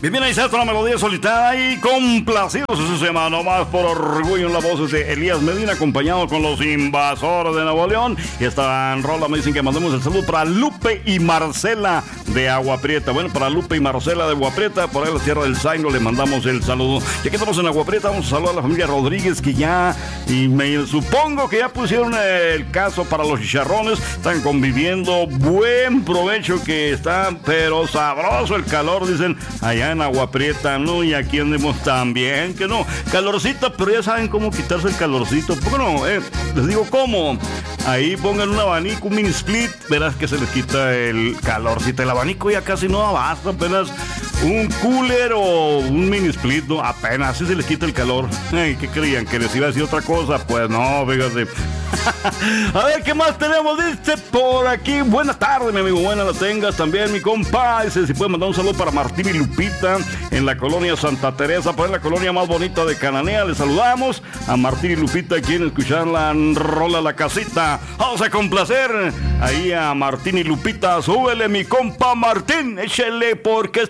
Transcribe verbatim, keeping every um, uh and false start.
Bien, bien, ahí está otra melodía solitaria y complacidos. Eso se llama Nomás por Orgullo, en la voz de Elías Medina, acompañado con los Invasores de Nuevo León. Y esta rola me dicen que mandemos el saludo para Lupe y Marcela de Agua Prieta. Bueno, para Lupe y Marcela de Agua Prieta, por ahí la tierra del Zaino, le mandamos el saludo. Ya que estamos en Agua Prieta, vamos a saludar a la familia Rodríguez, que ya, y me supongo que ya pusieron el caso para los chicharrones. Están conviviendo. Buen provecho, que está, pero sabroso el calor, dicen, allá en Agua Prieta, ¿no? Y aquí andemos también, que no, calorcito, pero ya saben cómo quitarse el calorcito. ¿Por qué no? Eh, les digo cómo. Ahí pongan un abanico, un mini split, verás que se les quita el calorcito. El abanico ya casi no basta, apenas un cooler o un mini split, ¿no? Apenas así se les quita el calor. Ay, ¿qué creían? ¿Que les iba a decir otra cosa? Pues no, fíjate. A ver, ¿qué más tenemos? Dice por aquí, buena tarde, mi amigo, buena la tengas también, mi compa. Dice, si puede mandar un saludo para Martín y Lupita en la colonia Santa Teresa, pues la colonia más bonita de Cananea. Les saludamos a Martín y Lupita, quien escuchan la rola La Casita. Vamos a complacer ahí a Martín y Lupita. Súbele, mi compa Martín, échele, porque